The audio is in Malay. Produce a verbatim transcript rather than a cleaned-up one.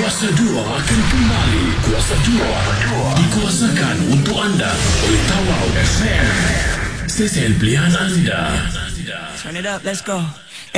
Kuasa dua akan kembali. Kuasa dua dikuasakan untuk anda oleh Tawau F M. Stesen pilihan anda. Turn it up, let's go.